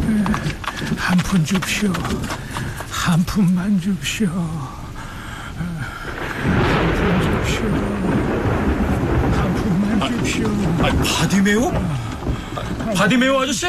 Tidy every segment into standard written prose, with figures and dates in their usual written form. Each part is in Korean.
한 푼 줍시오. 한 푼만 줍시오. 한 푼 줍시오. 한 푼만 줍시오. 바디메오? 바디메오 아저씨?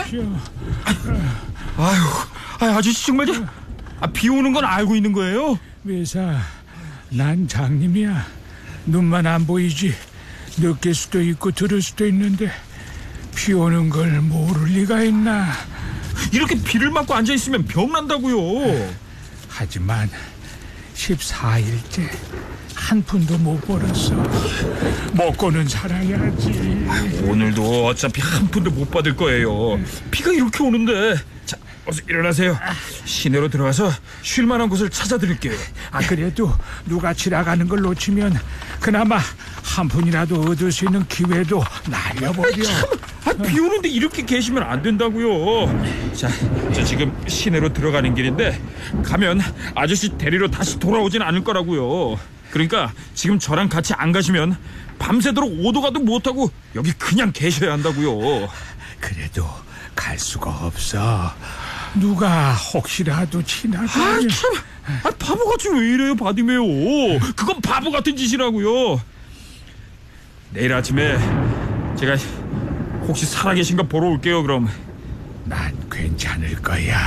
아저씨 정말 비 오는 건 알고 있는 거예요? 외사, 난 장님이야. 눈만 안 보이지. 느낄 수도 있고 들을 수도 있는데 비 오는 걸 모를 리가 있나. 이렇게 비를 맞고 앉아있으면 병 난다고요. 하지만 14일째 한 푼도 못 벌었어. 먹고는 살아야지. 오늘도 어차피 한 푼도 못 받을 거예요. 비가 이렇게 오는데. 자, 어서 일어나세요. 시내로 들어가서 쉴 만한 곳을 찾아드릴게요. 그래도 누가 지나가는 걸 놓치면 그나마 한 푼이라도 얻을 수 있는 기회도 날려버려. 비 오는데 이렇게 계시면 안 된다고요. 자, 저 지금 시내로 들어가는 길인데 가면 아저씨 데리러 다시 돌아오진 않을 거라고요. 그러니까 지금 저랑 같이 안 가시면 밤새도록 오도 가도 못하고 여기 그냥 계셔야 한다고요. 그래도 갈 수가 없어. 누가 혹시라도 지나가면. 바보같이 왜 이래요, 바디메오. 그건 바보 같은 짓이라고요. 내일 아침에 제가 혹시 살아계신가 보러 올게요. 그럼. 난 괜찮을 거야.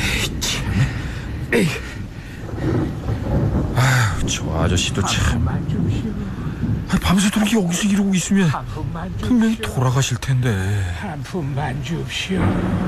저 아저씨도 참. 한 푼만 줍시오. 밤새도록 여기서 이러고 있으면 한 푼만 줍시오. 분명히 돌아가실 텐데. 한 푼만 줍시오.